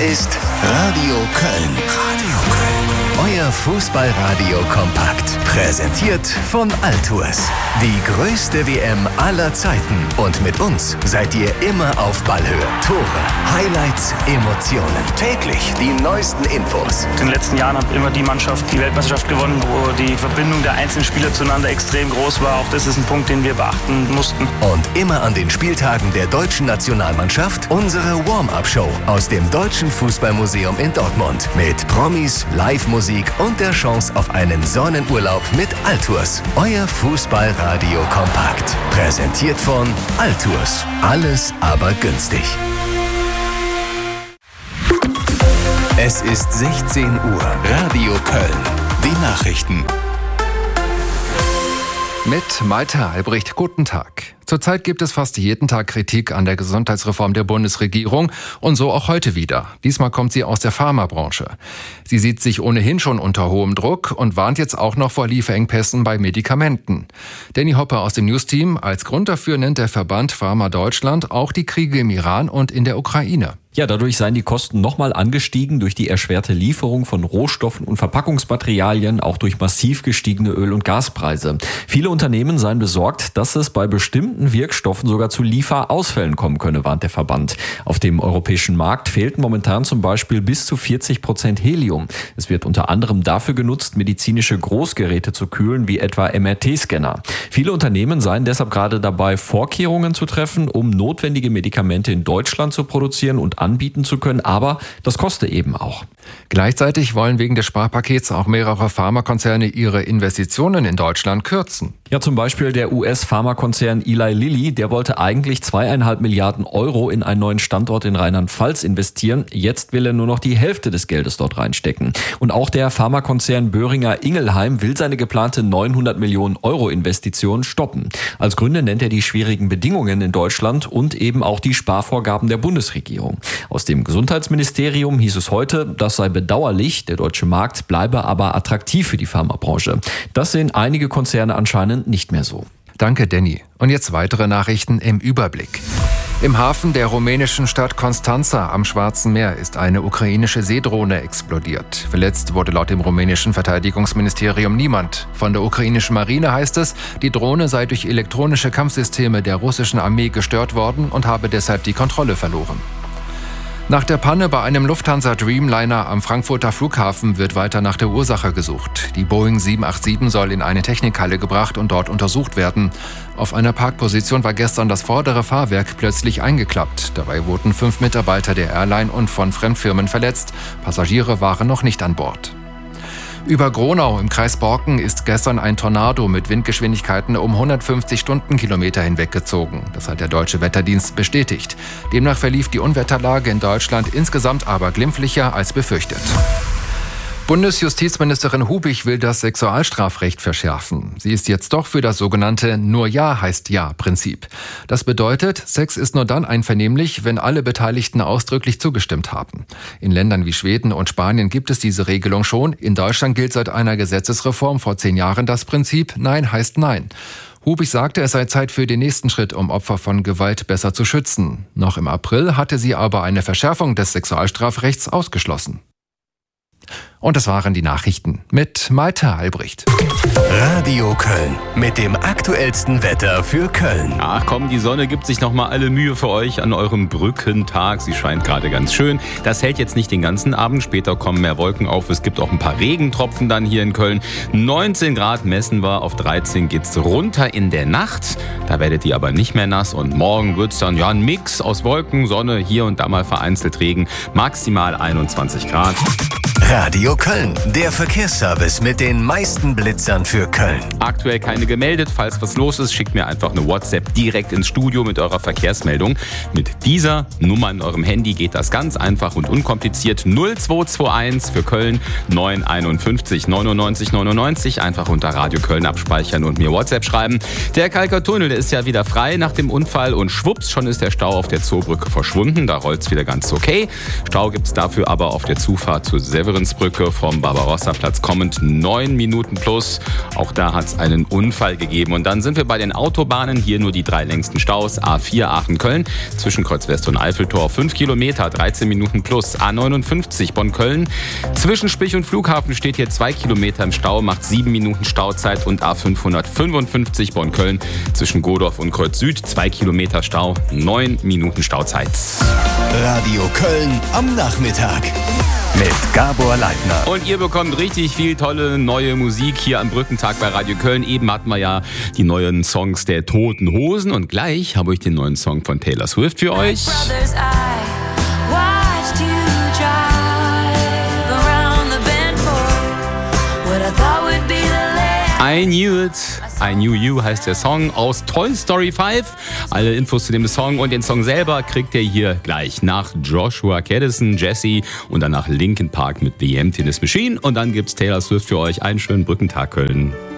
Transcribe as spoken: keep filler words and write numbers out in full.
ist Radio Köln. Radio Köln. Euer Fußballradio kompakt. Präsentiert von Altours. Die größte W M aller Zeiten. Und mit uns seid ihr immer auf Ballhöhe. Tore, Highlights, Emotionen. Täglich die neuesten Infos. In den letzten Jahren hat immer die Mannschaft die Weltmeisterschaft gewonnen, wo die Verbindung der einzelnen Spieler zueinander extrem groß war. Auch das ist ein Punkt, den wir beachten mussten. Und immer an den Spieltagen der deutschen Nationalmannschaft unsere Warm-Up-Show aus dem Deutschen Fußballmuseum in Dortmund. Mit Promis, Live-Musik und der Chance auf einen Sonnenurlaub mit Altours. Euer Fußballradio kompakt. Präsentiert von Altours. Alles aber günstig. Es ist sechzehn Uhr. Radio Köln. Die Nachrichten. Mit Malte Albrecht, guten Tag. Zurzeit gibt es fast jeden Tag Kritik an der Gesundheitsreform der Bundesregierung und so auch heute wieder. Diesmal kommt sie aus der Pharmabranche. Sie sieht sich ohnehin schon unter hohem Druck und warnt jetzt auch noch vor Lieferengpässen bei Medikamenten. Danny Hopper aus dem News-Team, als Grund dafür nennt der Verband Pharma Deutschland auch die Kriege im Iran und in der Ukraine. Ja, dadurch seien die Kosten nochmal angestiegen durch die erschwerte Lieferung von Rohstoffen und Verpackungsmaterialien, auch durch massiv gestiegene Öl- und Gaspreise. Viele Unternehmen seien besorgt, dass es bei bestimmten Wirkstoffen sogar zu Lieferausfällen kommen könne, warnt der Verband. Auf dem europäischen Markt fehlten momentan zum Beispiel bis zu vierzig Prozent Helium. Es wird unter anderem dafür genutzt, medizinische Großgeräte zu kühlen, wie etwa M R T-Scanner. Viele Unternehmen seien deshalb gerade dabei, Vorkehrungen zu treffen, um notwendige Medikamente in Deutschland zu produzieren und anbieten zu können, aber das kostet eben auch. Gleichzeitig wollen wegen des Sparpakets auch mehrere Pharmakonzerne ihre Investitionen in Deutschland kürzen. Ja, zum Beispiel der U S-Pharmakonzern Eli Lilly, der wollte eigentlich zweieinhalb Milliarden Euro in einen neuen Standort in Rheinland-Pfalz investieren. Jetzt will er nur noch die Hälfte des Geldes dort reinstecken. Und auch der Pharmakonzern Boehringer Ingelheim will seine geplante neunhundert Millionen Euro Investition stoppen. Als Gründe nennt er die schwierigen Bedingungen in Deutschland und eben auch die Sparvorgaben der Bundesregierung. Aus dem Gesundheitsministerium hieß es heute, das sei bedauerlich, der deutsche Markt bleibe aber attraktiv für die Pharmabranche. Das sehen einige Konzerne anscheinend nicht mehr so. Danke, Danny. Und jetzt weitere Nachrichten im Überblick. Im Hafen der rumänischen Stadt Constanța am Schwarzen Meer ist eine ukrainische Seedrohne explodiert. Verletzt wurde laut dem rumänischen Verteidigungsministerium niemand. Von der ukrainischen Marine heißt es, die Drohne sei durch elektronische Kampfsysteme der russischen Armee gestört worden und habe deshalb die Kontrolle verloren. Nach der Panne bei einem Lufthansa Dreamliner am Frankfurter Flughafen wird weiter nach der Ursache gesucht. Die Boeing sieben acht sieben soll in eine Technikhalle gebracht und dort untersucht werden. Auf einer Parkposition war gestern das vordere Fahrwerk plötzlich eingeklappt. Dabei wurden fünf Mitarbeiter der Airline und von Fremdfirmen verletzt. Passagiere waren noch nicht an Bord. Über Gronau im Kreis Borken ist gestern ein Tornado mit Windgeschwindigkeiten um hundertfünfzig Stundenkilometer hinweggezogen. Das hat der Deutsche Wetterdienst bestätigt. Demnach verlief die Unwetterlage in Deutschland insgesamt aber glimpflicher als befürchtet. Bundesjustizministerin Hubich will das Sexualstrafrecht verschärfen. Sie ist jetzt doch für das sogenannte Nur Ja heißt Ja-Prinzip. Das bedeutet, Sex ist nur dann einvernehmlich, wenn alle Beteiligten ausdrücklich zugestimmt haben. In Ländern wie Schweden und Spanien gibt es diese Regelung schon. In Deutschland gilt seit einer Gesetzesreform vor zehn Jahren das Prinzip Nein heißt Nein. Hubich sagte, es sei Zeit für den nächsten Schritt, um Opfer von Gewalt besser zu schützen. Noch im April hatte sie aber eine Verschärfung des Sexualstrafrechts ausgeschlossen. Und das waren die Nachrichten mit Malte Albrecht. Radio Köln mit dem aktuellsten Wetter für Köln. Ach komm, die Sonne gibt sich nochmal alle Mühe für euch an eurem Brückentag. Sie scheint gerade ganz schön. Das hält jetzt nicht den ganzen Abend. Später kommen mehr Wolken auf. Es gibt auch ein paar Regentropfen dann hier in Köln. neunzehn Grad messen wir. Auf dreizehn geht's runter in der Nacht. Da werdet ihr aber nicht mehr nass. Und morgen wird's dann ja ein Mix aus Wolken, Sonne, hier und da mal vereinzelt Regen. Maximal einundzwanzig Grad. Radio Köln, der Verkehrsservice mit den meisten Blitzern für Köln. Aktuell keine gemeldet. Falls was los ist, schickt mir einfach eine WhatsApp direkt ins Studio mit eurer Verkehrsmeldung. Mit dieser Nummer in eurem Handy geht das ganz einfach und unkompliziert. null zwei zwei eins für Köln neun einundfünfzig neunundneunzig neunundneunzig. Einfach unter Radio Köln abspeichern und mir WhatsApp schreiben. Der Kalker-Tunnel, der ist ja wieder frei nach dem Unfall und schwupps, schon ist der Stau auf der Zoobrücke verschwunden. Da rollt's wieder ganz okay. Stau gibt's dafür aber auf der Zufahrt zur Severin Ahrensbrücke vom Barbarossa-Platz kommend neun Minuten plus. Auch da hat es einen Unfall gegeben. Und dann sind wir bei den Autobahnen. Hier nur die drei längsten Staus. A vier Aachen-Köln zwischen Kreuz West und Eiffeltor fünf Kilometer, dreizehn Minuten plus. A neunundfünfzig Bonn-Köln zwischen Spich und Flughafen steht hier zwei Kilometer im Stau, macht sieben Minuten Stauzeit. Und A fünfhundertfünfundfünfzig Bonn-Köln zwischen Godorf und Kreuz Süd zwei Kilometer Stau, neun Minuten Stauzeit. Radio Köln am Nachmittag mit Gabor Leitner. Und ihr bekommt richtig viel tolle neue Musik hier am Brückentag bei Radio Köln. Eben hatten wir ja die neuen Songs der Toten Hosen und gleich habe ich den neuen Song von Taylor Swift für euch. I Knew It, I Knew You heißt der Song aus Toy Story fünf. Alle Infos zu dem Song und den Song selber kriegt ihr hier gleich nach Joshua Caddison, Jesse und danach Linkin Park mit The Emptiness Machine. Und dann gibt's Taylor Swift für euch. Einen schönen Brückentag, Köln.